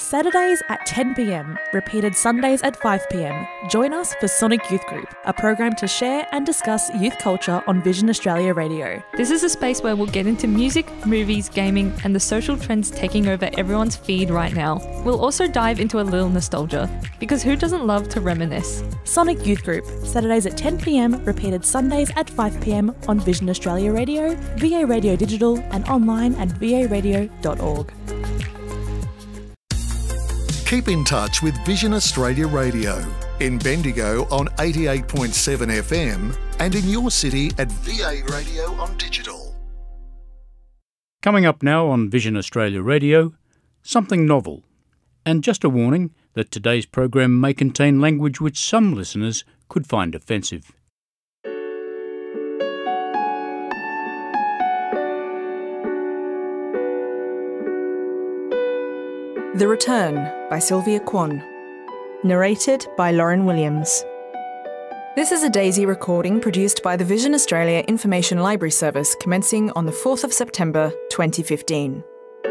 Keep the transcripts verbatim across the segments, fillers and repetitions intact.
Saturdays at ten p m, repeated Sundays at five p m. Join us for Sonic Youth Group, a program to share and discuss youth culture on Vision Australia Radio. This is a space where we'll get into music, movies, gaming, and the social trends taking over everyone's feed right now. We'll also dive into a little nostalgia, because who doesn't love to reminisce? Sonic Youth Group, Saturdays at ten p m, repeated Sundays at five p m on Vision Australia Radio, V A Radio Digital, and online at v a radio dot org. Keep in touch with Vision Australia Radio in Bendigo on eighty-eight point seven F M and in your city at V A Radio on Digital. Coming up now on Vision Australia Radio, something novel. And just a warning that today's program may contain language which some listeners could find offensive. The Return by Sylvia Kwan. Narrated by Lauren Williams. This is a Daisy recording produced by the Vision Australia Information Library Service commencing on the fourth of September twenty fifteen.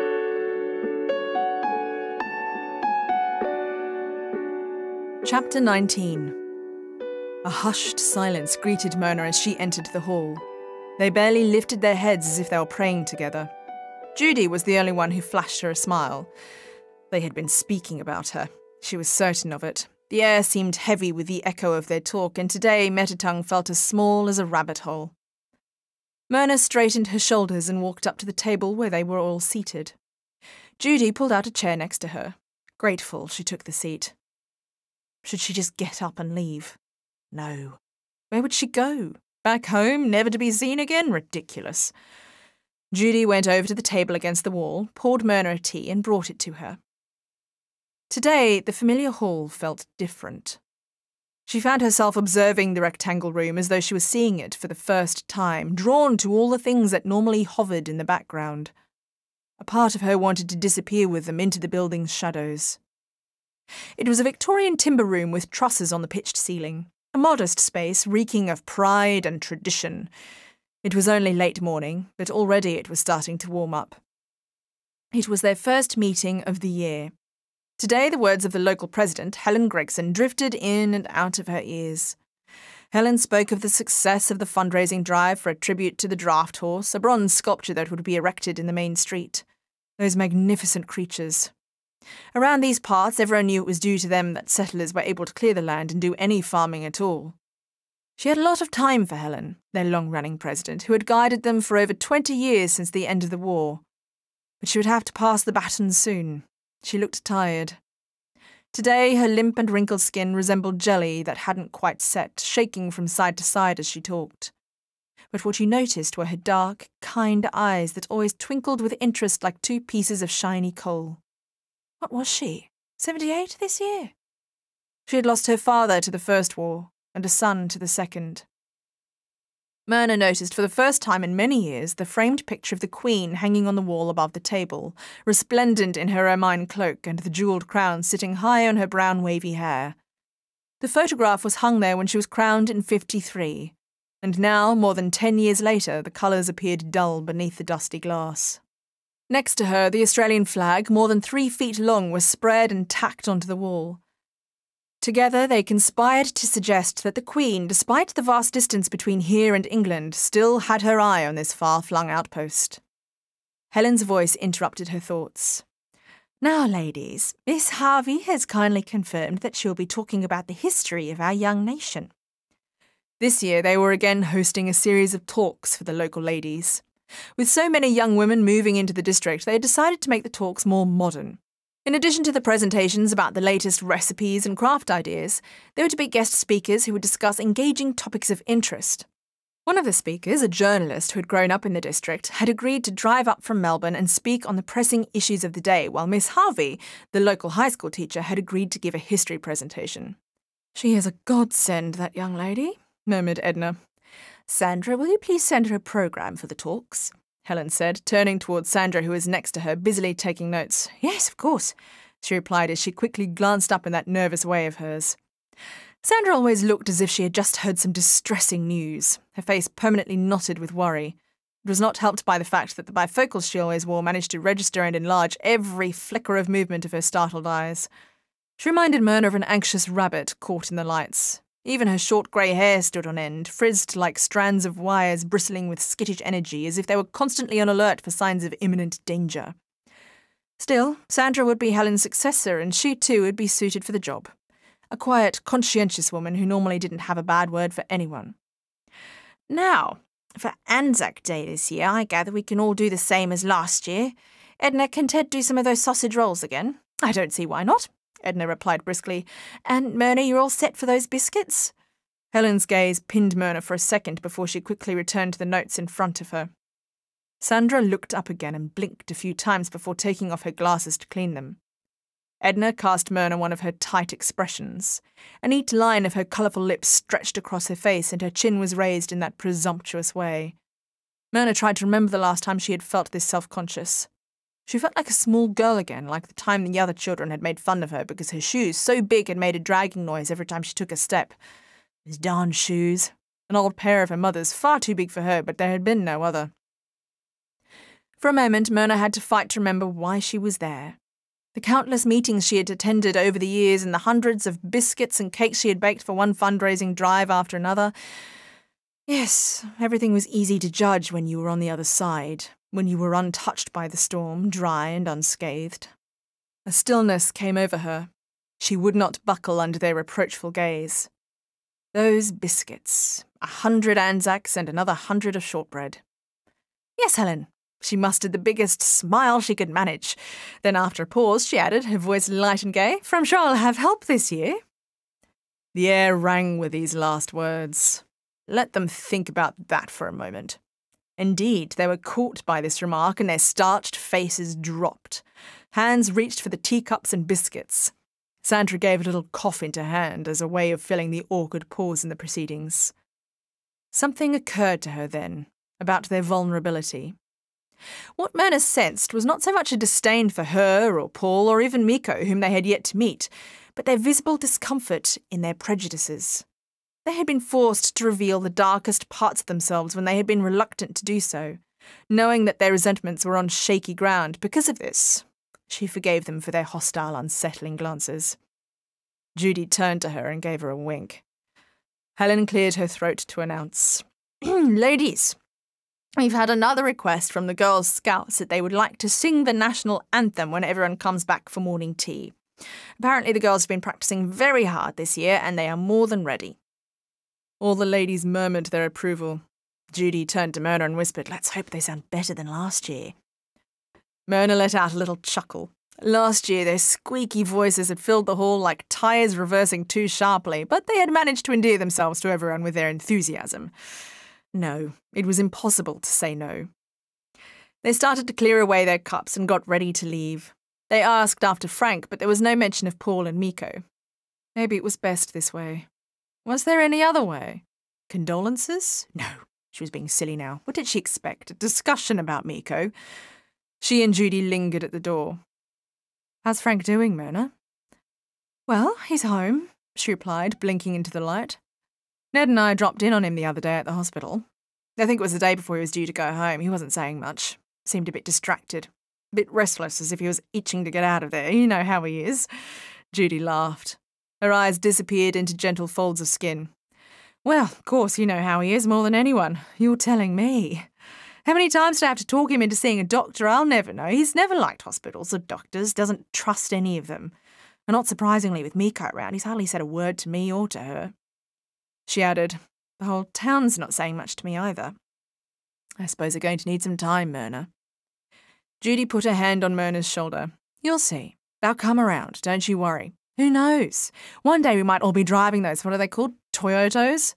Chapter nineteen. A hushed silence greeted Myrna as she entered the hall. They barely lifted their heads as if they were praying together. Judy was the only one who flashed her a smile. They had been speaking about her. She was certain of it. The air seemed heavy with the echo of their talk, and today Metatung felt as small as a rabbit hole. Myrna straightened her shoulders and walked up to the table where they were all seated. Judy pulled out a chair next to her. Grateful, she took the seat. Should she just get up and leave? No. Where would she go? Back home, never to be seen again? Ridiculous. Judy went over to the table against the wall, poured Myrna a tea, and brought it to her. Today, the familiar hall felt different. She found herself observing the rectangle room as though she was seeing it for the first time, drawn to all the things that normally hovered in the background. A part of her wanted to disappear with them into the building's shadows. It was a Victorian timber room with trusses on the pitched ceiling, a modest space reeking of pride and tradition. It was only late morning, but already it was starting to warm up. It was their first meeting of the year. Today, the words of the local president, Helen Gregson, drifted in and out of her ears. Helen spoke of the success of the fundraising drive for a tribute to the draft horse, a bronze sculpture that would be erected in the main street. Those magnificent creatures. Around these parts, everyone knew it was due to them that settlers were able to clear the land and do any farming at all. She had a lot of time for Helen, their long-running president, who had guided them for over twenty years since the end of the war. But she would have to pass the baton soon. She looked tired. Today, her limp and wrinkled skin resembled jelly that hadn't quite set, shaking from side to side as she talked. But what you noticed were her dark, kind eyes that always twinkled with interest like two pieces of shiny coal. What was she? Seventy-eight this year? She had lost her father to the First War, and a son to the Second. Myrna noticed for the first time in many years the framed picture of the Queen hanging on the wall above the table, resplendent in her ermine cloak and the jewelled crown sitting high on her brown wavy hair. The photograph was hung there when she was crowned in fifty-three, and now, more than ten years later, the colours appeared dull beneath the dusty glass. Next to her, the Australian flag, more than three feet long, was spread and tacked onto the wall. Together, they conspired to suggest that the Queen, despite the vast distance between here and England, still had her eye on this far-flung outpost. Helen's voice interrupted her thoughts. Now, ladies, Miss Harvey has kindly confirmed that she'll be talking about the history of our young nation. This year, they were again hosting a series of talks for the local ladies. With so many young women moving into the district, they had decided to make the talks more modern. In addition to the presentations about the latest recipes and craft ideas, there were to be guest speakers who would discuss engaging topics of interest. One of the speakers, a journalist who had grown up in the district, had agreed to drive up from Melbourne and speak on the pressing issues of the day, while Miss Harvey, the local high school teacher, had agreed to give a history presentation. She is a godsend, that young lady, murmured Edna. Sandra, will you please send her a programme for the talks? Helen said, turning towards Sandra, who was next to her, busily taking notes. Yes, of course, she replied as she quickly glanced up in that nervous way of hers. Sandra always looked as if she had just heard some distressing news, her face permanently knotted with worry. It was not helped by the fact that the bifocals she always wore managed to register and enlarge every flicker of movement of her startled eyes. She reminded Myrna of an anxious rabbit caught in the lights. Even her short grey hair stood on end, frizzed like strands of wires bristling with skittish energy, as if they were constantly on alert for signs of imminent danger. Still, Sandra would be Helen's successor, and she too would be suited for the job. A quiet, conscientious woman who normally didn't have a bad word for anyone. Now, for Anzac Day this year, I gather we can all do the same as last year. Edna, can Ted do some of those sausage rolls again? I don't see why not, Edna replied briskly. And Myrna, you're all set for those biscuits? Helen's gaze pinned Myrna for a second before she quickly returned to the notes in front of her. Sandra looked up again and blinked a few times before taking off her glasses to clean them. Edna cast Myrna one of her tight expressions. A neat line of her colourful lips stretched across her face, and her chin was raised in that presumptuous way. Myrna tried to remember the last time she had felt this self-conscious. She felt like a small girl again, like the time the other children had made fun of her because her shoes, so big, had made a dragging noise every time she took a step. Those darn shoes. An old pair of her mother's, far too big for her, but there had been no other. For a moment, Myrna had to fight to remember why she was there. The countless meetings she had attended over the years and the hundreds of biscuits and cakes she had baked for one fundraising drive after another. Yes, everything was easy to judge when you were on the other side, when you were untouched by the storm, dry and unscathed. A stillness came over her. She would not buckle under their reproachful gaze. Those biscuits, a hundred Anzacs and another hundred of shortbread. Yes, Helen. She mustered the biggest smile she could manage. Then after a pause, she added, her voice light and gay, "For I'm sure I'll have help this year." The air rang with these last words. Let them think about that for a moment. Indeed, they were caught by this remark, and their starched faces dropped. Hands reached for the teacups and biscuits. Sandra gave a little cough into her hand as a way of filling the awkward pause in the proceedings. Something occurred to her then, about their vulnerability. What Myrna sensed was not so much a disdain for her or Paul or even Miko, whom they had yet to meet, but their visible discomfort in their prejudices. They had been forced to reveal the darkest parts of themselves when they had been reluctant to do so. Knowing that their resentments were on shaky ground because of this, she forgave them for their hostile, unsettling glances. Judy turned to her and gave her a wink. Helen cleared her throat to announce, "Ladies, we've had another request from the Girl Scouts that they would like to sing the national anthem when everyone comes back for morning tea. Apparently the girls have been practicing very hard this year, and they are more than ready." All the ladies murmured their approval. Judy turned to Myrna and whispered, "Let's hope they sound better than last year." Myrna let out a little chuckle. Last year their squeaky voices had filled the hall like tyres reversing too sharply, but they had managed to endear themselves to everyone with their enthusiasm. No, it was impossible to say no. They started to clear away their cups and got ready to leave. They asked after Frank, but there was no mention of Paul and Miko. Maybe it was best this way. Was there any other way? Condolences? No, she was being silly now. What did she expect? A discussion about Miko? She and Judy lingered at the door. "How's Frank doing, Myrna?" "Well, he's home," she replied, blinking into the light. "Ned and I dropped in on him the other day at the hospital. I think it was the day before he was due to go home. He wasn't saying much. Seemed a bit distracted. A bit restless, as if he was itching to get out of there. You know how he is." Judy laughed. Her eyes disappeared into gentle folds of skin. "Well, of course, you know how he is more than anyone. You're telling me. How many times did I have to talk him into seeing a doctor? I'll never know. He's never liked hospitals or doctors, doesn't trust any of them. And not surprisingly, with Miko around, he's hardly said a word to me or to her." She added, "The whole town's not saying much to me either. I suppose they're going to need some time, Myrna." Judy put her hand on Myrna's shoulder. "You'll see. They'll come around, don't you worry. Who knows? One day we might all be driving those, what are they called, Toyotos?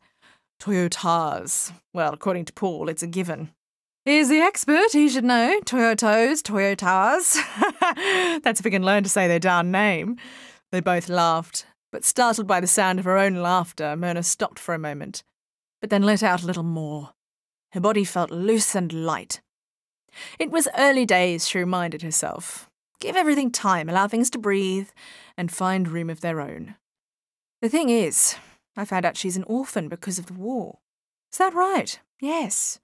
Toyotas. Well, according to Paul, it's a given. He's the expert, he should know. Toyotos, Toyotas. That's if we can learn to say their darn name." They both laughed, but startled by the sound of her own laughter, Myrna stopped for a moment, but then let out a little more. Her body felt loose and light. It was early days, she reminded herself. Give everything time, allow things to breathe, and find room of their own. The thing is, I found out she's an orphan because of the war. Is that right? Yes.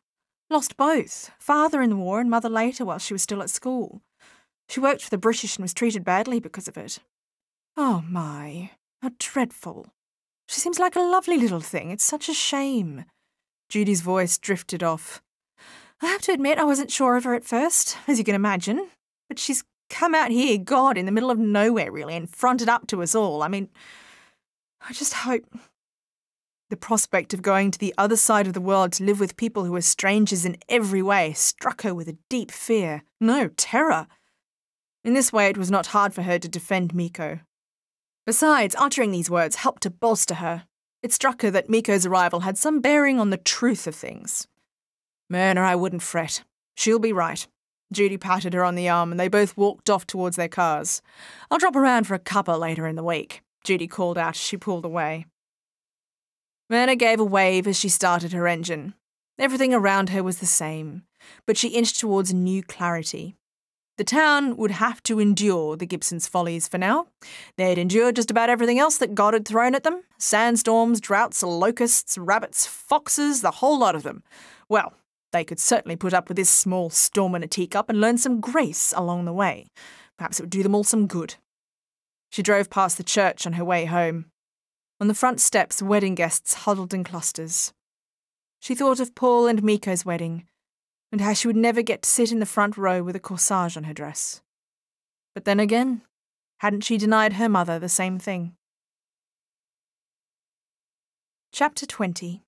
Lost both, father in the war and mother later while she was still at school. She worked for the British and was treated badly because of it. Oh my, how dreadful. She seems like a lovely little thing. It's such a shame. Judy's voice drifted off. I have to admit I wasn't sure of her at first, as you can imagine. But she's come out here, God, in the middle of nowhere, really, and fronted up to us all. I mean, I just hope... The prospect of going to the other side of the world to live with people who were strangers in every way struck her with a deep fear. No, terror. In this way, it was not hard for her to defend Miko. Besides, uttering these words helped to bolster her. It struck her that Miko's arrival had some bearing on the truth of things. Myrna, I wouldn't fret. She'll be right. Judy patted her on the arm and they both walked off towards their cars. I'll drop around for a cuppa later in the week, Judy called out as she pulled away. Myrna gave a wave as she started her engine. Everything around her was the same, but she inched towards a new clarity. The town would have to endure the Gibsons' follies for now. They'd endured just about everything else that God had thrown at them. Sandstorms, droughts, locusts, rabbits, foxes, the whole lot of them. Well, they could certainly put up with this small storm in a teacup and learn some grace along the way. Perhaps it would do them all some good. She drove past the church on her way home. On the front steps, wedding guests huddled in clusters. She thought of Paul and Miko's wedding, and how she would never get to sit in the front row with a corsage on her dress. But then again, hadn't she denied her mother the same thing? Chapter twenty.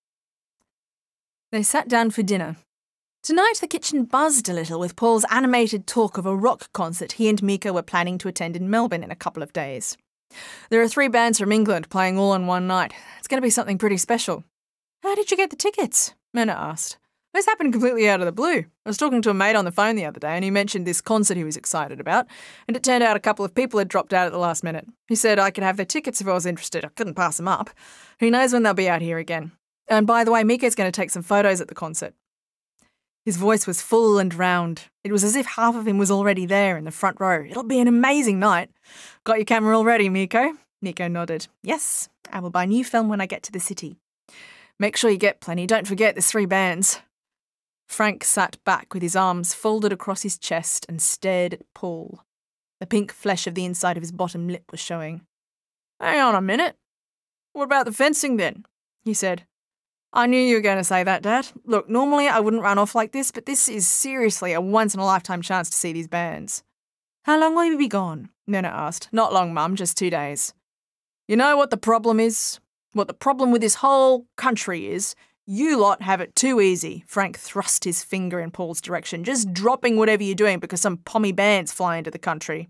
They sat down for dinner. Tonight the kitchen buzzed a little with Paul's animated talk of a rock concert he and Miko were planning to attend in Melbourne in a couple of days. There are three bands from England playing all on one night. It's going to be something pretty special. How did you get the tickets? Myrna asked. This happened completely out of the blue. I was talking to a mate on the phone the other day and he mentioned this concert he was excited about, and it turned out a couple of people had dropped out at the last minute. He said I could have their tickets if I was interested. I couldn't pass them up. Who knows when they'll be out here again. And by the way, Miko's going to take some photos at the concert. His voice was full and round. It was as if half of him was already there in the front row. It'll be an amazing night. Got your camera all ready, Miko? Miko nodded. Yes, I will buy new film when I get to the city. Make sure you get plenty. Don't forget there's three bands. Frank sat back with his arms folded across his chest and stared at Paul. The pink flesh of the inside of his bottom lip was showing. Hang on a minute. What about the fencing then? He said. I knew you were going to say that, Dad. Look, normally I wouldn't run off like this, but this is seriously a once-in-a-lifetime chance to see these bands. How long will you be gone? Myrna asked. Not long, Mum, just two days. You know what the problem is? What the problem with this whole country is? You lot have it too easy. Frank thrust his finger in Paul's direction, just dropping whatever you're doing because some pommy bands fly into the country.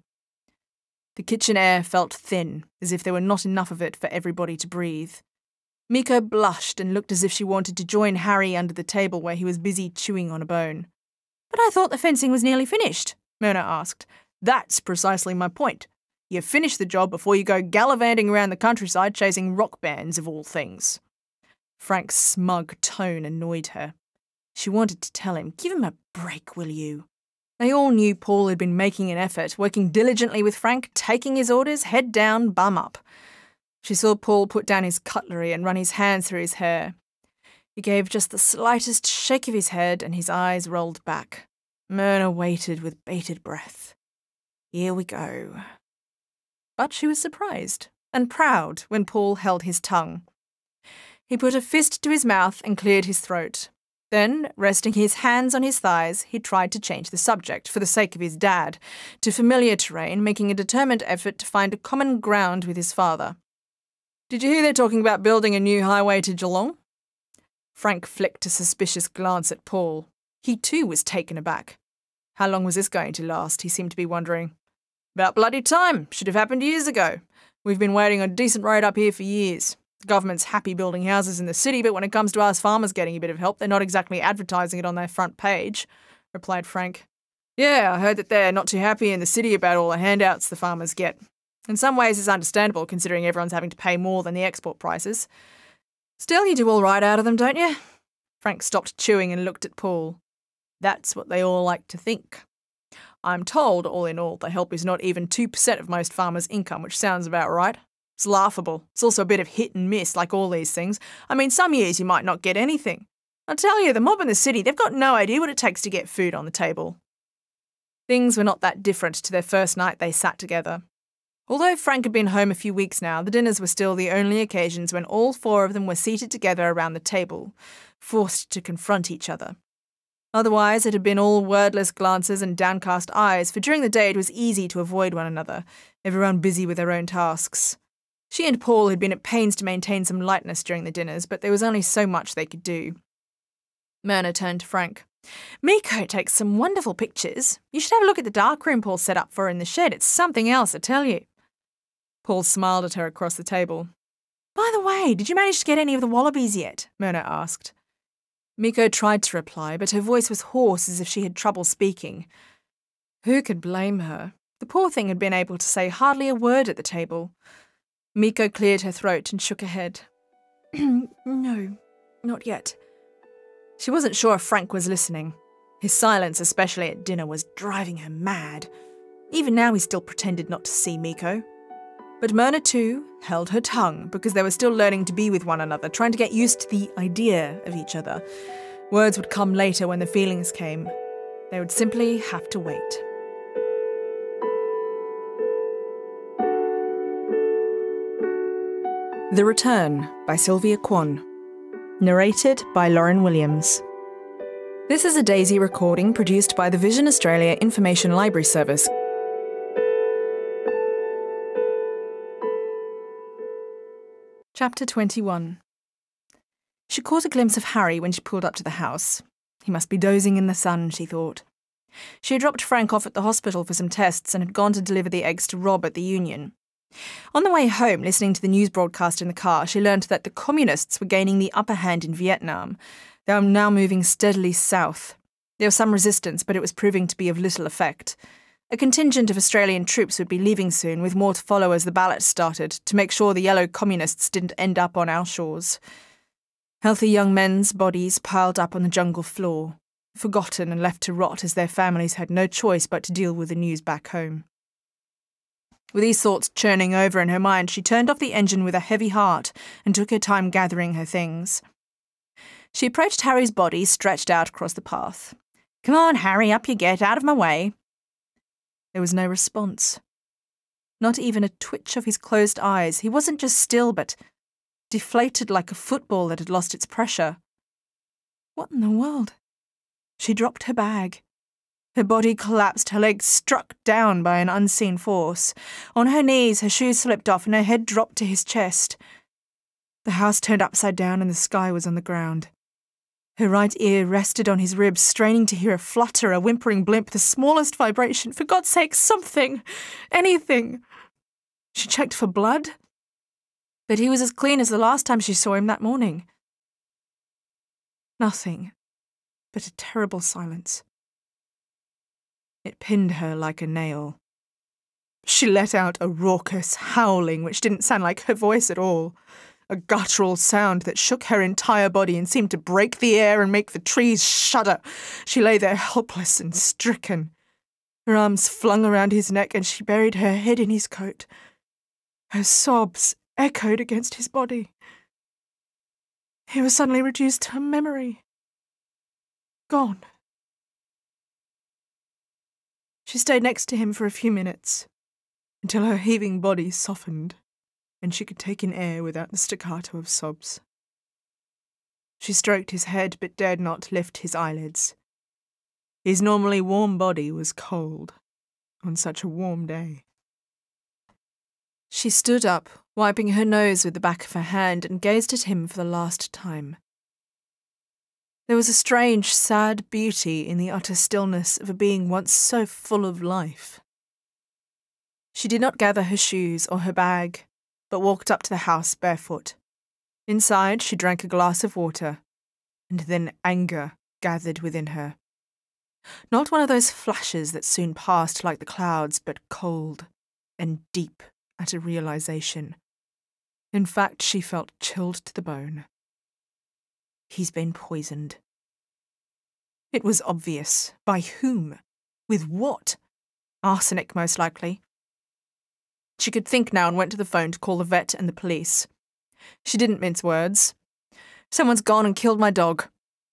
The kitchen air felt thin, as if there were not enough of it for everybody to breathe. Miko blushed and looked as if she wanted to join Harry under the table where he was busy chewing on a bone. But I thought the fencing was nearly finished, Myrna asked. That's precisely my point. You finish the job before you go gallivanting around the countryside chasing rock bands of all things. Frank's smug tone annoyed her. She wanted to tell him, give him a break, will you? They all knew Paul had been making an effort, working diligently with Frank, taking his orders, head down, bum up. She saw Paul put down his cutlery and run his hands through his hair. He gave just the slightest shake of his head and his eyes rolled back. Myrna waited with bated breath. Here we go. But she was surprised and proud when Paul held his tongue. He put a fist to his mouth and cleared his throat. Then, resting his hands on his thighs, he tried to change the subject, for the sake of his dad, to familiar terrain, making a determined effort to find a common ground with his father. Did you hear they're talking about building a new highway to Geelong? Frank flicked a suspicious glance at Paul. He too was taken aback. How long was this going to last, he seemed to be wondering. About bloody time. Should have happened years ago. We've been waiting on a decent road up here for years. The government's happy building houses in the city, but when it comes to us farmers getting a bit of help, they're not exactly advertising it on their front page, replied Frank. Yeah, I heard that they're not too happy in the city about all the handouts the farmers get. In some ways it's understandable, considering everyone's having to pay more than the export prices. Still, you do all right out of them, don't you? Frank stopped chewing and looked at Paul. That's what they all like to think. I'm told, all in all, the help is not even two percent of most farmers' income, which sounds about right. It's laughable. It's also a bit of hit and miss, like all these things. I mean, some years you might not get anything. I tell you, the mob in the city, they've got no idea what it takes to get food on the table. Things were not that different to their first night they sat together. Although Frank had been home a few weeks now, the dinners were still the only occasions when all four of them were seated together around the table, forced to confront each other. Otherwise, it had been all wordless glances and downcast eyes, for during the day it was easy to avoid one another, everyone busy with their own tasks. She and Paul had been at pains to maintain some lightness during the dinners, but there was only so much they could do. Myrna turned to Frank. Miko takes some wonderful pictures. You should have a look at the darkroom Paul set up for her in the shed. It's something else, I tell you. Paul smiled at her across the table. By the way, did you manage to get any of the wallabies yet? Myrna asked. Miko tried to reply, but her voice was hoarse as if she had trouble speaking. Who could blame her? The poor thing had been able to say hardly a word at the table. Miko cleared her throat and shook her head. No, not yet. She wasn't sure if Frank was listening. His silence, especially at dinner, was driving her mad. Even now he still pretended not to see Miko. But Myrna, too, held her tongue because they were still learning to be with one another, trying to get used to the idea of each other. Words would come later when the feelings came. They would simply have to wait. The Return by Sylvia Kwan. Narrated by Lauren Williams. This is a Daisy recording produced by the Vision Australia Information Library Service. Chapter twenty-one. She caught a glimpse of Harry when she pulled up to the house. He must be dozing in the sun, she thought. She had dropped Frank off at the hospital for some tests and had gone to deliver the eggs to Rob at the Union. On the way home, listening to the news broadcast in the car, she learned that the communists were gaining the upper hand in Vietnam. They were now moving steadily south. There was some resistance, but it was proving to be of little effect. A contingent of Australian troops would be leaving soon, with more to follow as the ballots started, to make sure the yellow communists didn't end up on our shores. Healthy young men's bodies piled up on the jungle floor, forgotten and left to rot as their families had no choice but to deal with the news back home. With these thoughts churning over in her mind, she turned off the engine with a heavy heart and took her time gathering her things. She approached Harry's body stretched out across the path. Come on, Harry, up you get, out of my way. There was no response. Not even a twitch of his closed eyes. He wasn't just still, but deflated like a football that had lost its pressure. What in the world? She dropped her bag. Her body collapsed, her legs struck down by an unseen force. On her knees, her shoes slipped off and her head dropped to his chest. The house turned upside down and the sky was on the ground. Her right ear rested on his ribs, straining to hear a flutter, a whimpering blimp, the smallest vibration. For God's sake, something! Anything! She checked for blood, but he was as clean as the last time she saw him that morning. Nothing, but a terrible silence. It pinned her like a nail. She let out a raucous howling which didn't sound like her voice at all, a guttural sound that shook her entire body and seemed to break the air and make the trees shudder. She lay there helpless and stricken. Her arms flung around his neck and she buried her head in his coat. Her sobs echoed against his body. He was suddenly reduced to a memory. Gone. She stayed next to him for a few minutes, until her heaving body softened, and she could take in air without the staccato of sobs. She stroked his head, but dared not lift his eyelids. His normally warm body was cold, on such a warm day. She stood up, wiping her nose with the back of her hand, and gazed at him for the last time. There was a strange, sad beauty in the utter stillness of a being once so full of life. She did not gather her shoes or her bag, but walked up to the house barefoot. Inside, she drank a glass of water, and then anger gathered within her. Not one of those flashes that soon passed like the clouds, but cold and deep at a realization. In fact, she felt chilled to the bone. He's been poisoned. It was obvious. By whom? With what? Arsenic, most likely. She could think now and went to the phone to call the vet and the police. She didn't mince words. Someone's gone and killed my dog.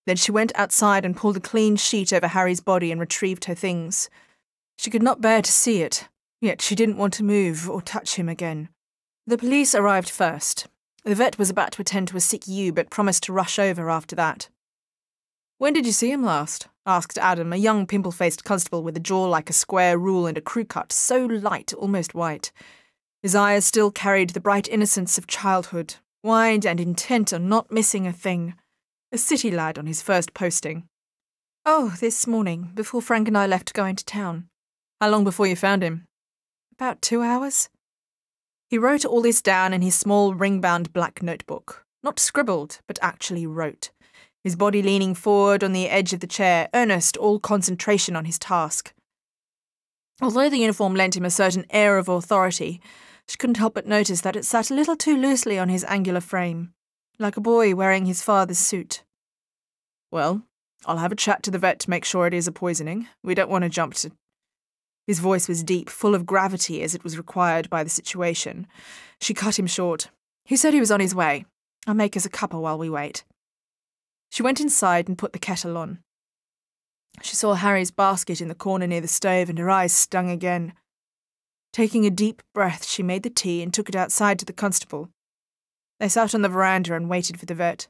Then she went outside and pulled a clean sheet over Harry's body and retrieved her things. She could not bear to see it, yet she didn't want to move or touch him again. The police arrived first. The vet was about to attend to a sick ewe, but promised to rush over after that. "When did you see him last?" asked Adam, a young pimple-faced constable with a jaw like a square rule and a crew cut so light, almost white. His eyes still carried the bright innocence of childhood, wide and intent on not missing a thing. A city lad on his first posting. "Oh, this morning, before Frank and I left going to town." "How long before you found him?" "About two hours." He wrote all this down in his small ring-bound black notebook. Not scribbled, but actually wrote. His body leaning forward on the edge of the chair, earnest, all concentration on his task. Although the uniform lent him a certain air of authority, she couldn't help but notice that it sat a little too loosely on his angular frame, like a boy wearing his father's suit. "Well, I'll have a chat to the vet to make sure it is a poisoning. We don't want to jump to..." His voice was deep, full of gravity as it was required by the situation. She cut him short. "He said he was on his way. I'll make us a cuppa while we wait." She went inside and put the kettle on. She saw Harry's basket in the corner near the stove and her eyes stung again. Taking a deep breath, she made the tea and took it outside to the constable. They sat on the veranda and waited for the vet.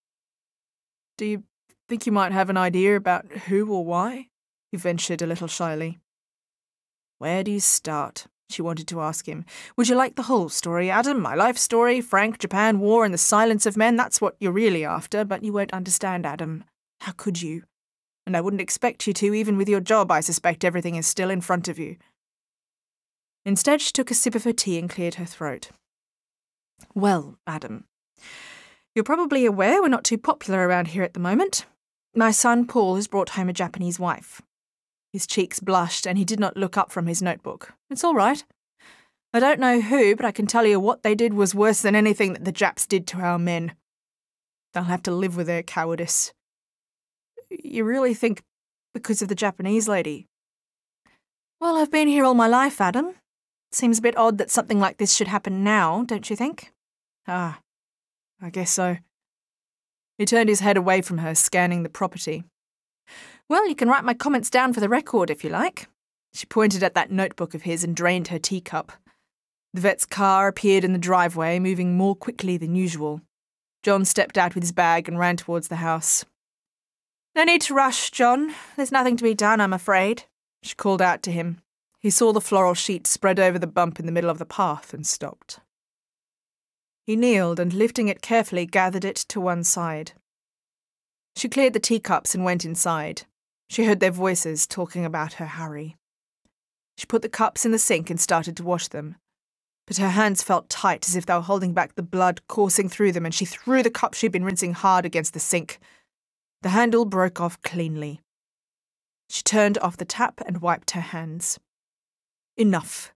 "Do you think you might have an idea about who or why?" he ventured a little shyly. "Where do you start?" she wanted to ask him. "Would you like the whole story, Adam? My life story, Frank, Japan, war, and the silence of men? That's what you're really after, but you won't understand, Adam. How could you? And I wouldn't expect you to, even with your job. I suspect everything is still in front of you." Instead, she took a sip of her tea and cleared her throat. "Well, Adam, you're probably aware we're not too popular around here at the moment. My son Paul has brought home a Japanese wife." His cheeks blushed, and he did not look up from his notebook. "It's all right. I don't know who, but I can tell you what they did was worse than anything that the Japs did to our men. They'll have to live with their cowardice." "You really think because of the Japanese lady?" "Well, I've been here all my life, Adam. Seems a bit odd that something like this should happen now, don't you think?" "Ah, I guess so." He turned his head away from her, scanning the property. "Well, you can write my comments down for the record if you like." She pointed at that notebook of his and drained her teacup. The vet's car appeared in the driveway, moving more quickly than usual. John stepped out with his bag and ran towards the house. "No need to rush, John. There's nothing to be done, I'm afraid," she called out to him. He saw the floral sheet spread over the bump in the middle of the path and stopped. He kneeled and, lifting it carefully, gathered it to one side. She cleared the teacups and went inside. She heard their voices talking about her Harry. She put the cups in the sink and started to wash them. But her hands felt tight as if they were holding back the blood coursing through them, and she threw the cup she'd been rinsing hard against the sink. The handle broke off cleanly. She turned off the tap and wiped her hands. Enough.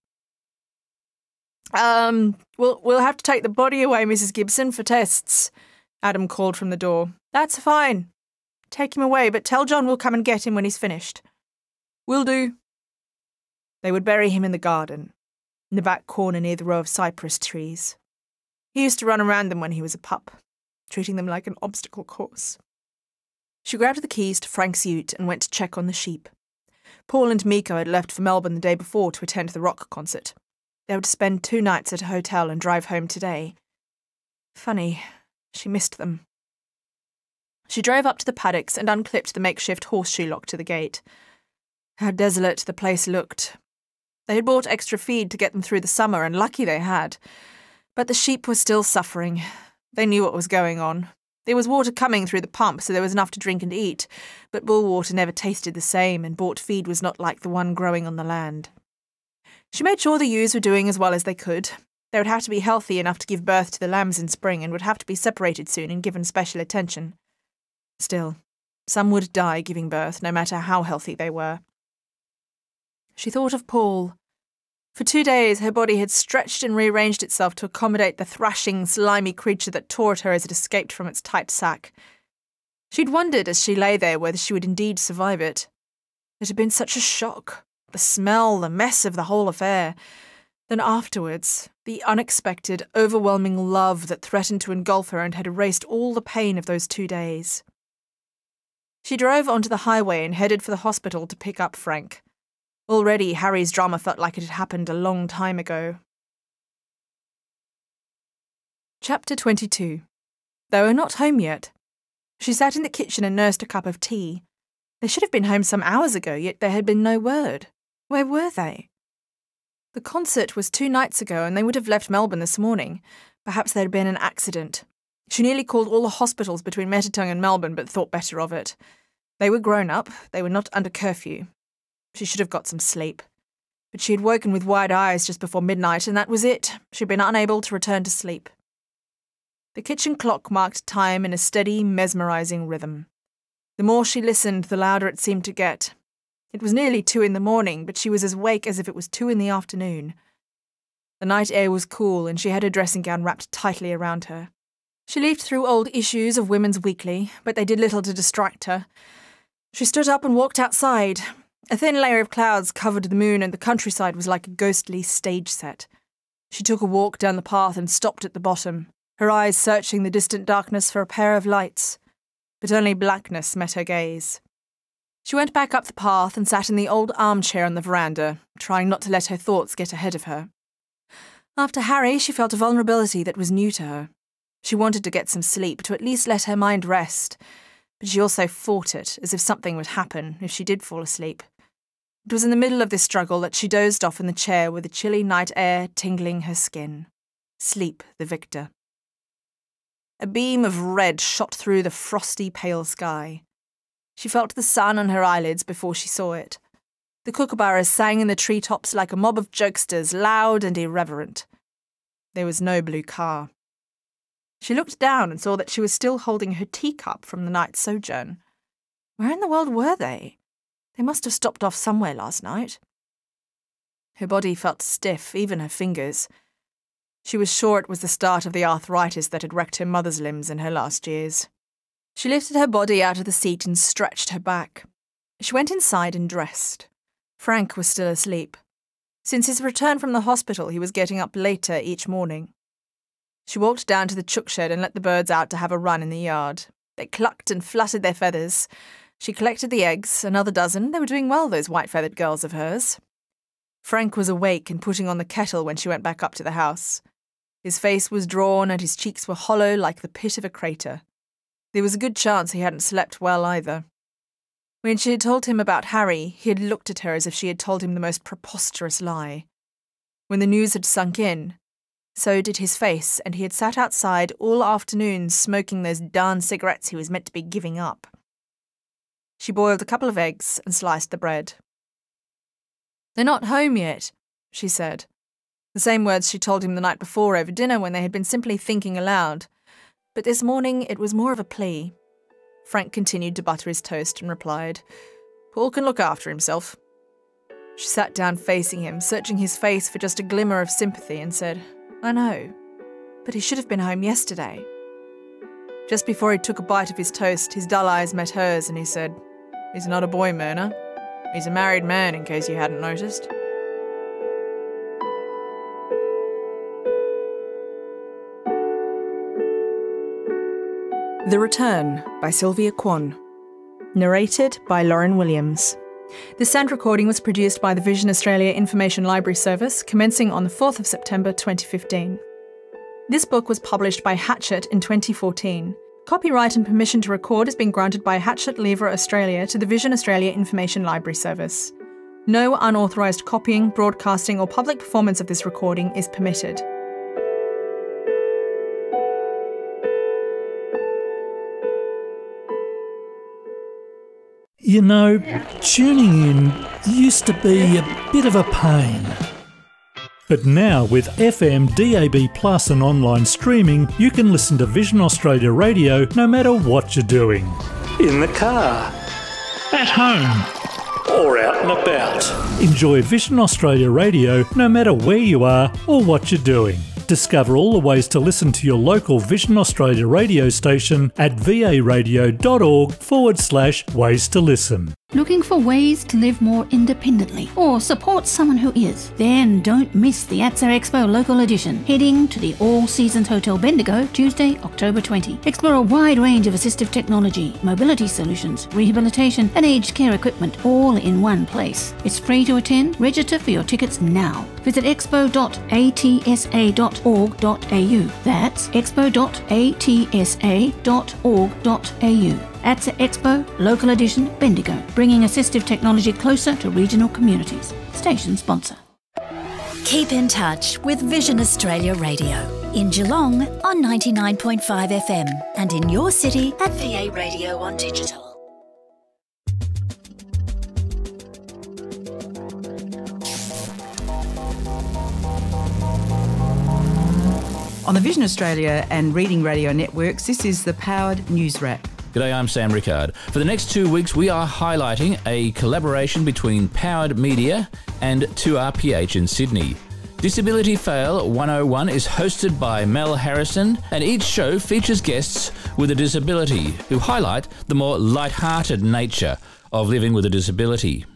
Um, we'll, we'll have to take the body away, Missus Gibson, for tests," Adam called from the door. "That's fine. Take him away, but tell John we'll come and get him when he's finished." "Will do." They would bury him in the garden, in the back corner near the row of cypress trees. He used to run around them when he was a pup, treating them like an obstacle course. She grabbed the keys to Frank's ute and went to check on the sheep. Paul and Miko had left for Melbourne the day before to attend the rock concert. They would spend two nights at a hotel and drive home today. Funny, she missed them. She drove up to the paddocks and unclipped the makeshift horseshoe lock to the gate. How desolate the place looked. They had bought extra feed to get them through the summer, and lucky they had. But the sheep were still suffering. They knew what was going on. There was water coming through the pump, so there was enough to drink and eat, but bull water never tasted the same, and bought feed was not like the one growing on the land. She made sure the ewes were doing as well as they could. They would have to be healthy enough to give birth to the lambs in spring, and would have to be separated soon and given special attention. Still, some would die giving birth, no matter how healthy they were. She thought of Paul. For two days her body had stretched and rearranged itself to accommodate the thrashing, slimy creature that tore at her as it escaped from its tight sack. She'd wondered as she lay there whether she would indeed survive it. It had been such a shock, the smell, the mess of the whole affair. Then afterwards, the unexpected, overwhelming love that threatened to engulf her and had erased all the pain of those two days. She drove onto the highway and headed for the hospital to pick up Frank. Already, Harry's drama felt like it had happened a long time ago. Chapter twenty-two. They were not home yet. She sat in the kitchen and nursed a cup of tea. They should have been home some hours ago, yet there had been no word. Where were they? The concert was two nights ago, and they would have left Melbourne this morning. Perhaps there had been an accident. She nearly called all the hospitals between Metatung and Melbourne, but thought better of it. They were grown up. They were not under curfew. She should have got some sleep. But she had woken with wide eyes just before midnight, and that was it. She had been unable to return to sleep. The kitchen clock marked time in a steady, mesmerising rhythm. The more she listened, the louder it seemed to get. It was nearly two in the morning, but she was as awake as if it was two in the afternoon. The night air was cool, and she had her dressing gown wrapped tightly around her. She leafed through old issues of Women's Weekly, but they did little to distract her. She stood up and walked outside. A thin layer of clouds covered the moon, and the countryside was like a ghostly stage set. She took a walk down the path and stopped at the bottom, her eyes searching the distant darkness for a pair of lights. But only blackness met her gaze. She went back up the path and sat in the old armchair on the veranda, trying not to let her thoughts get ahead of her. After Harry, she felt a vulnerability that was new to her. She wanted to get some sleep, to at least let her mind rest, but she also fought it, as if something would happen if she did fall asleep. It was in the middle of this struggle that she dozed off in the chair with the chilly night air tingling her skin. Sleep the victor. A beam of red shot through the frosty, pale sky. She felt the sun on her eyelids before she saw it. The kookaburras sang in the treetops like a mob of jokesters, loud and irreverent. There was no blue car. She looked down and saw that she was still holding her teacup from the night's sojourn. Where in the world were they? They must have stopped off somewhere last night. Her body felt stiff, even her fingers. She was sure it was the start of the arthritis that had wrecked her mother's limbs in her last years. She lifted her body out of the seat and stretched her back. She went inside and dressed. Frank was still asleep. Since his return from the hospital, he was getting up later each morning. She walked down to the chook shed and let the birds out to have a run in the yard. They clucked and fluttered their feathers. She collected the eggs, another dozen. They were doing well, those white-feathered girls of hers. Frank was awake and putting on the kettle when she went back up to the house. His face was drawn and his cheeks were hollow like the pit of a crater. There was a good chance he hadn't slept well either. When she had told him about Harry, he had looked at her as if she had told him the most preposterous lie. When the news had sunk in, so did his face, and he had sat outside all afternoon smoking those darn cigarettes he was meant to be giving up. She boiled a couple of eggs and sliced the bread. "They're not home yet," she said. The same words she told him the night before over dinner when they had been simply thinking aloud. But this morning it was more of a plea. Frank continued to butter his toast and replied, "Paul can look after himself." She sat down facing him, searching his face for just a glimmer of sympathy, and said, "I know, but he should have been home yesterday." Just before he took a bite of his toast, his dull eyes met hers and he said, "He's not a boy, Myrna. He's a married man, in case you hadn't noticed." The Return by Sylvia Kwan. Narrated by Lauren Williams. The sound recording was produced by the Vision Australia Information Library Service, commencing on the fourth of September twenty fifteen. This book was published by Hachette in twenty fourteen. Copyright and permission to record has been granted by Hachette Livre Australia to the Vision Australia Information Library Service. No unauthorised copying, broadcasting or public performance of this recording is permitted. You know, tuning in used to be a bit of a pain. But now with F M, D A B plus and online streaming, you can listen to Vision Australia Radio no matter what you're doing. In the car, at home, or out and about. Enjoy Vision Australia Radio no matter where you are or what you're doing. Discover all the ways to listen to your local Vision Australia radio station at varadio.org forward slash ways to listen. Looking for ways to live more independently or support someone who is? Then don't miss the A T S A Expo Local Edition, heading to the All Seasons Hotel Bendigo Tuesday, October twentieth. Explore a wide range of assistive technology, mobility solutions, rehabilitation and aged care equipment all in one place. It's free to attend. Register for your tickets now. Visit expo dot a t s a dot org dot a u. That's expo dot a t s a dot org dot a u. A T S A Expo Local Edition Bendigo, bringing assistive technology closer to regional communities. Station sponsor. Keep in touch with Vision Australia Radio in Geelong on ninety-nine point five F M and in your city at V A Radio on digital. On the Vision Australia and Reading Radio networks, this is the Powered News Wrap. G'day, I'm Sam Rickard. For the next two weeks, we are highlighting a collaboration between Powered Media and two R P H in Sydney. Disability Fail one oh one is hosted by Mel Harrison, and each show features guests with a disability who highlight the more light-hearted nature of living with a disability.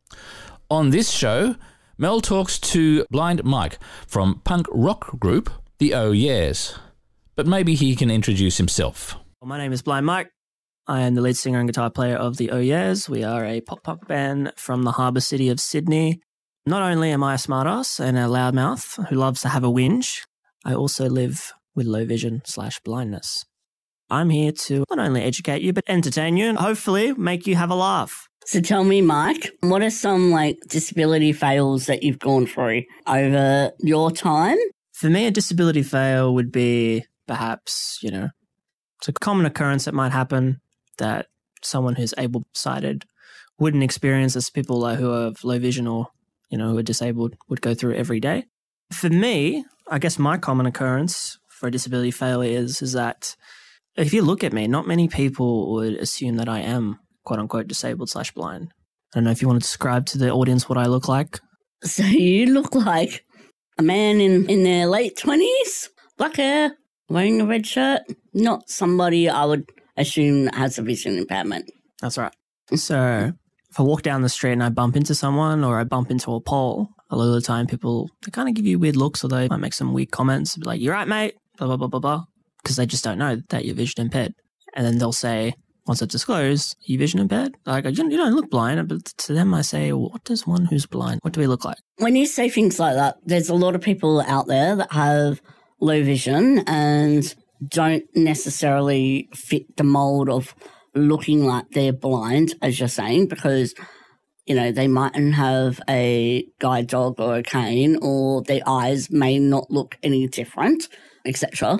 On this show, Mel talks to Blind Mike from punk rock group The Oh Yeahs, but maybe he can introduce himself. Well, my name is Blind Mike. I am the lead singer and guitar player of The Oh Yeahs. We are a pop-punk band from the harbour city of Sydney. Not only am I a smartass and a loudmouth who loves to have a whinge, I also live with low vision slash blindness. I'm here to not only educate you, but entertain you and hopefully make you have a laugh. So tell me, Mike, what are some like disability fails that you've gone through over your time? For me, a disability fail would be perhaps, you know, it's a common occurrence that might happen that someone who's able-sighted wouldn't experience as people who have low vision or, you know, who are disabled would go through every day. For me, I guess my common occurrence for a disability fail is, is that if you look at me, not many people would assume that I am quote-unquote disabled slash blind. I don't know if you want to describe to the audience what I look like. So you look like a man in, in their late twenties, black hair, wearing a red shirt, not somebody I would assume has a vision impairment. That's right. So if I walk down the street and I bump into someone or I bump into a pole, a lot of the time people, they kind of give you weird looks or they might make some weird comments like, "You're right, mate," blah, blah, blah, blah, blah, because they just don't know that you're vision impaired. And then they'll say, once I've disclosed, "Are you vision impaired?" Like, you don't look blind. But to them I say, well, what does one who's blind, what do we look like? When you say things like that, there's a lot of people out there that have low vision and don't necessarily fit the mold of looking like they're blind, as you're saying, because, you know, they mightn't have a guide dog or a cane, or their eyes may not look any different, et cetera.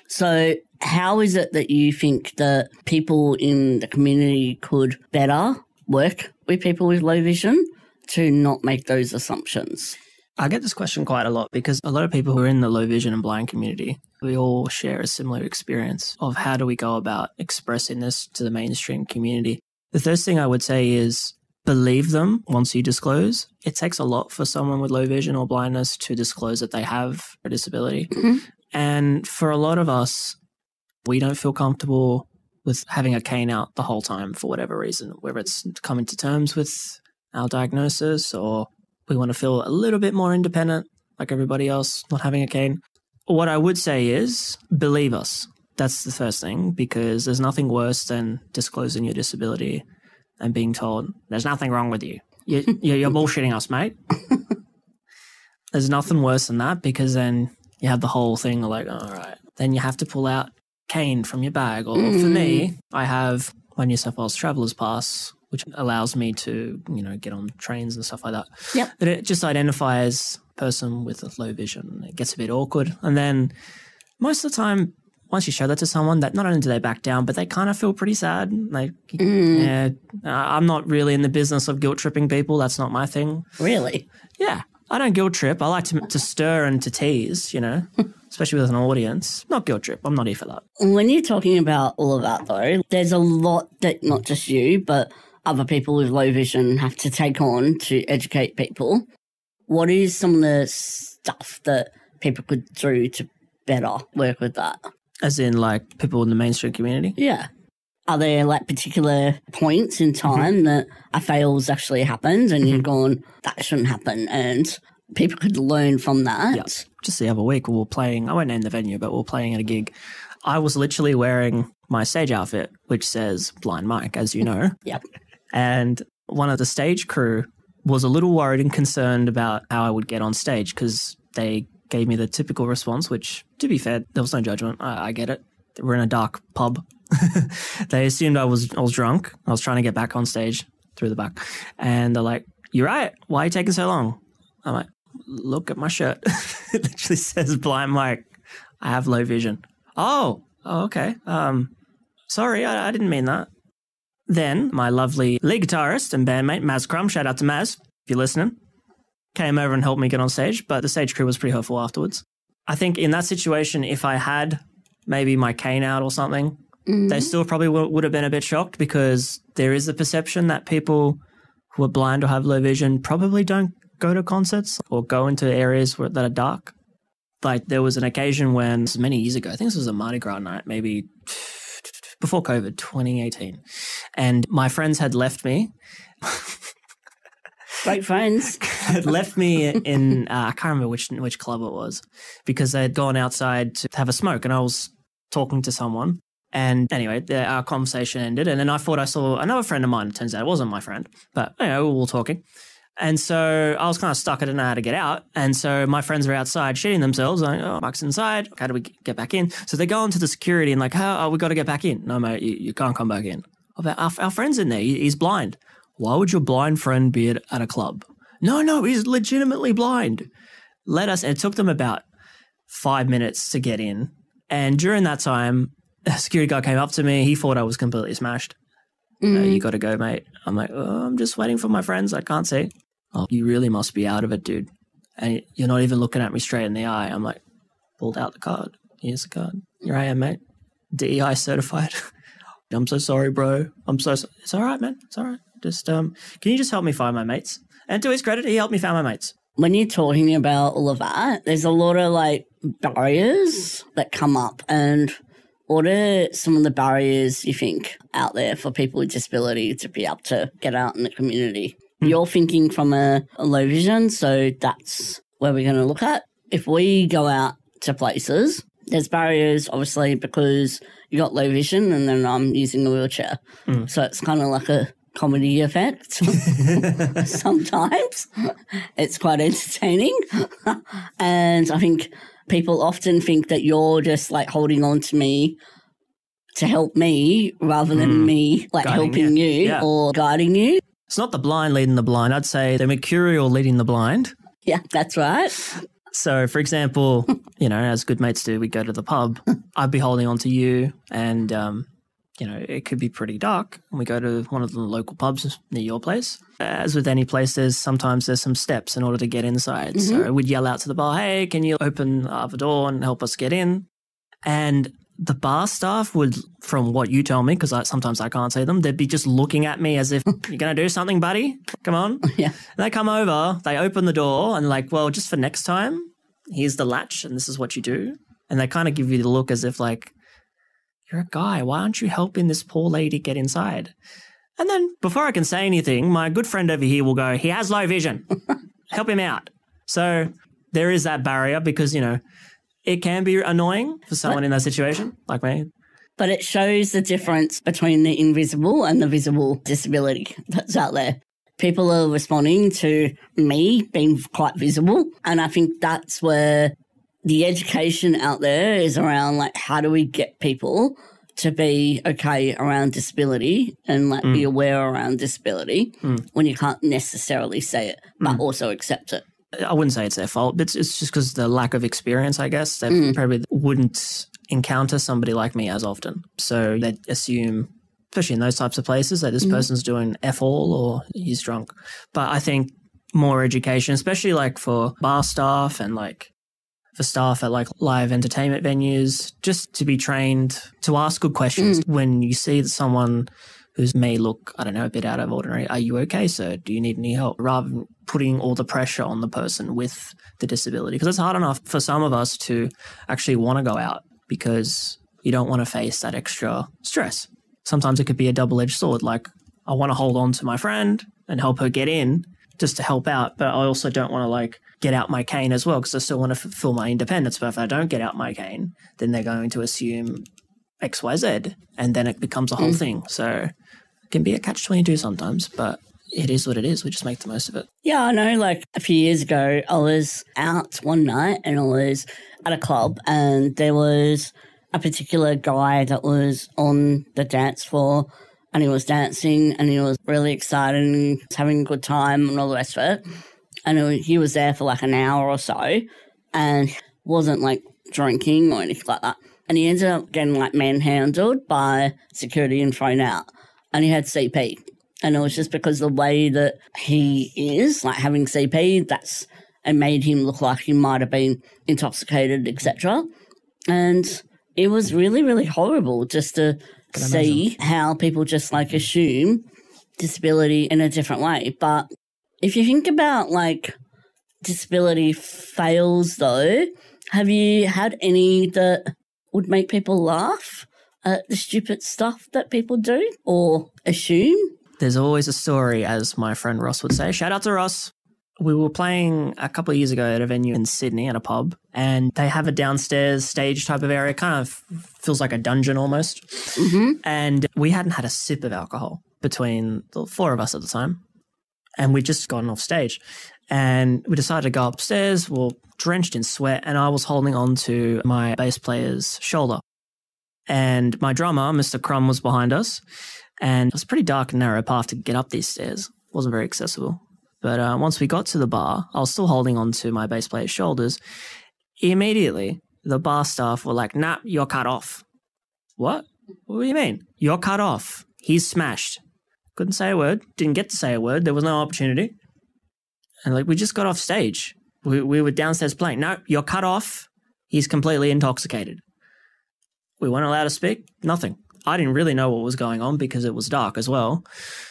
So how is it that you think that people in the community could better work with people with low vision to not make those assumptions? I get this question quite a lot because a lot of people who are in the low vision and blind community, we all share a similar experience of how do we go about expressing this to the mainstream community. The first thing I would say is believe them once you disclose. It takes a lot for someone with low vision or blindness to disclose that they have a disability. Mm-hmm. And for a lot of us, we don't feel comfortable with having a cane out the whole time for whatever reason, whether it's coming to terms with our diagnosis or we want to feel a little bit more independent like everybody else, not having a cane. What I would say is believe us. That's the first thing, because there's nothing worse than disclosing your disability and being told, there's nothing wrong with you. you you're bullshitting us, mate. There's nothing worse than that, because then you have the whole thing like, all right, then you have to pull out cane from your bag. Or mm. for me, I have my New South Wales Traveller's Pass, which allows me to, you know, get on trains and stuff like that. Yep. But it just identifies a person with low vision. It gets a bit awkward. And then most of the time, once you show that to someone, that not only do they back down, but they kind of feel pretty sad. Like, mm. yeah, I'm not really in the business of guilt tripping people. That's not my thing. Really? Yeah. I don't guilt trip. I like to, to stir and to tease, you know, especially with an audience. Not guilt trip. I'm not here for that. When you're talking about all of that, though, there's a lot that not just you, but other people with low vision have to take on to educate people. What is some of the stuff that people could do to better work with that? As in, like, people in the mainstream community? Yeah. Are there, like, particular points in time mm-hmm. that a fail's actually happened and mm-hmm. you've gone, that shouldn't happen, and people could learn from that? Yep. Just the other week, we were playing, I won't name the venue, but we were playing at a gig. I was literally wearing my stage outfit, which says Blind Mike, as you know. Yep. And one of the stage crew was a little worried and concerned about how I would get on stage because they gave me the typical response, which, to be fair, there was no judgment. I, I get it. We're in a dark pub. They assumed I was I was drunk. I was trying to get back on stage through the back. And they're like, "You're right. Why are you taking so long?" I'm like, "Look at my shirt." It literally says Blind Mike. I have low vision. Oh, oh okay. Um, sorry, I, I didn't mean that. Then my lovely lead guitarist and bandmate, Maz Crum, shout out to Maz, if you're listening, came over and helped me get on stage, but the stage crew was pretty hurtful afterwards. I think in that situation, if I had maybe my cane out or something, mm-hmm. they still probably w- would have been a bit shocked because there is a perception that people who are blind or have low vision probably don't go to concerts or go into areas where, that are dark. Like there was an occasion when, this was many years ago, I think this was a Mardi Gras night, maybe before COVID, twenty eighteen, and my friends had left me. Great friends. Had left me in, uh, I can't remember which which club it was, because they had gone outside to have a smoke and I was talking to someone. And anyway, the, our conversation ended. And then I thought I saw another friend of mine. It turns out it wasn't my friend, but you know, we were all talking. And so I was kind of stuck. I didn't know how to get out. And so my friends were outside shitting themselves. Like, oh, Mike's inside. How do we get back in? So they go into the security and like, oh, oh we got to get back in. No, mate, you, you can't come back in. Oh, but our, our friend's in there. He, he's blind. Why would your blind friend be at, at a club? No, no, he's legitimately blind. Let us. And it took them about five minutes to get in. And during that time, a security guy came up to me. He thought I was completely smashed. Mm. Uh, you got to go, mate. I'm like, oh, I'm just waiting for my friends. I can't see. Oh, you really must be out of it, dude. And you're not even looking at me straight in the eye. I'm like, pulled out the card. Here's the card. Here I am, mate. D E I certified. I'm so sorry, bro. I'm so sorry. It's all right, man. It's all right. Just, um, can you just help me find my mates? And to his credit, he helped me find my mates. When you're talking about all of that, there's a lot of like barriers that come up. And what are some of the barriers you think out there for people with disability to be able to get out in the community? Hmm. You're thinking from a, a low vision, so that's where we're going to look at. If we go out to places, there's barriers, obviously, because you got low vision and then I'm using a wheelchair. Hmm. So it's kind of like a comedy effect. Sometimes it's quite entertaining. And I think people often think that you're just like holding on to me to help me rather than mm. me like guiding helping you, you yeah. or guiding you. It's not the blind leading the blind. I'd say the mercurial leading the blind. Yeah, that's right. So, for example, you know, as good mates do, we go to the pub. I'd be holding on to you and, um, you know, it could be pretty dark and we go to one of the local pubs near your place. As with any place, there's sometimes there's some steps in order to get inside. Mm-hmm. So we'd yell out to the bar, hey, can you open uh, the door and help us get in? And the bar staff would, from what you tell me, because I, sometimes I can't see them, they'd be just looking at me as if, you're going to do something, buddy? Come on. Yeah. And they come over, they open the door and like, well, just for next time, here's the latch and this is what you do. And they kind of give you the look as if like, you're a guy, why aren't you helping this poor lady get inside? And then before I can say anything, my good friend over here will go, he has low vision. Help him out. So there is that barrier because, you know, it can be annoying for someone but, in that situation, like me. But it shows the difference between the invisible and the visible disability that's out there. People are responding to me being quite visible, and I think that's where the education out there is around, like, how do we get people to be okay around disability and, like, mm. be aware around disability mm. when you can't necessarily say it, but mm. also accept it. I wouldn't say it's their fault, but it's, it's just because the lack of experience, I guess. They mm. probably wouldn't encounter somebody like me as often. So they assume, especially in those types of places, that this mm. person's doing F all or he's drunk. But I think more education, especially like for bar staff and like for staff at like live entertainment venues, just to be trained to ask good questions. Mm. When you see someone who may look, I don't know, a bit out of ordinary. Are you okay, sir? Do you need any help? Rather than putting all the pressure on the person with the disability. Because it's hard enough for some of us to actually want to go out because you don't want to face that extra stress. Sometimes it could be a double-edged sword. Like, I want to hold on to my friend and help her get in just to help out, but I also don't want to, like, get out my cane as well because I still want to fulfill my independence. But if I don't get out my cane, then they're going to assume X, Y, Z, and then it becomes a whole mm. thing. So it can be a catch twenty-two sometimes, but it is what it is. We just make the most of it. Yeah, I know, like a few years ago, I was out one night and I was at a club and there was a particular guy that was on the dance floor and he was dancing and he was really excited and was having a good time and all the rest of it. And it was, he was there for like an hour or so and wasn't like drinking or anything like that. And he ended up getting like manhandled by security and thrown out. And he had C P. And it was just because the way that he is, like having C P, that's it made him look like he might have been intoxicated, et cetera. And it was really, really horrible just to see how people just like assume disability in a different way. But if you think about like disability fails though, have you had any that would make people laugh at the stupid stuff that people do or assume? There's always a story, as my friend Ross would say. Shout out to Ross. We were playing a couple of years ago at a venue in Sydney at a pub, and they have a downstairs stage type of area. Kind of feels like a dungeon almost. Mm-hmm. And we hadn't had a sip of alcohol between the four of us at the time. And we'd just gotten off stage. And we decided to go upstairs. We were drenched in sweat, and I was holding on to my bass player's shoulder. And my drummer, Mister Crumb, was behind us. And it was a pretty dark and narrow path to get up these stairs. It wasn't very accessible. But uh, once we got to the bar, I was still holding on to my bass player's shoulders. Immediately, the bar staff were like, nah, you're cut off. What? What do you mean? You're cut off. He's smashed. Couldn't say a word. Didn't get to say a word. There was no opportunity. And like, we just got off stage. We, we were downstairs playing. No, you're cut off. He's completely intoxicated. We weren't allowed to speak. Nothing. I didn't really know what was going on because it was dark as well.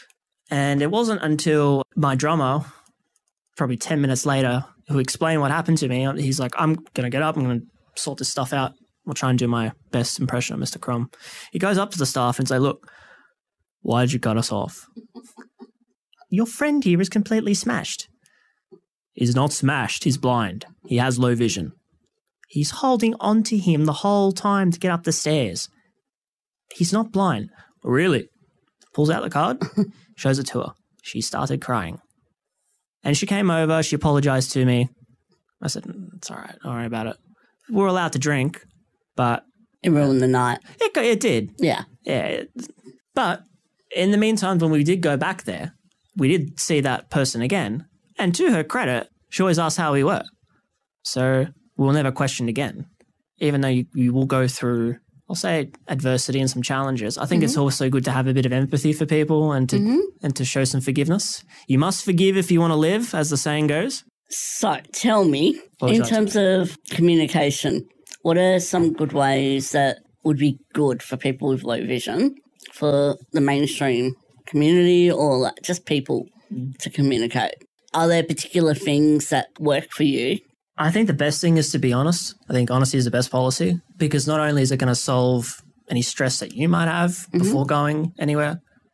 And it wasn't until my drummer, probably ten minutes later, who explained what happened to me. He's like, I'm going to get up. I'm going to sort this stuff out. I'll try and do my best impression of Mister Crumb. He goes up to the staff and says, look, why did you cut us off? Your friend here is completely smashed. He's not smashed. He's blind. He has low vision. He's holding on to him the whole time to get up the stairs. He's not blind. Really? Pulls out the card, shows it to her. She started crying. And she came over. She apologized to me. I said, it's all right. Don't worry about it. We're allowed to drink, but... It ruined the night. It, it did. Yeah. Yeah. It, but in the meantime, when we did go back there, we did see that person again. And to her credit, she always asked how we were. So we'll never question again. Even though you, you will go through, I'll say, adversity and some challenges. I think mm-hmm. it's also good to have a bit of empathy for people and to mm-hmm. and to show some forgiveness. You must forgive if you want to live, as the saying goes. So tell me, in terms of communication, what are some good ways that would be good for people with low vision, for the mainstream community or like just people to communicate? Are there particular things that work for you? I think the best thing is to be honest. I think honesty is the best policy because not only is it going to solve any stress that you might have mm-hmm. before going anywhere,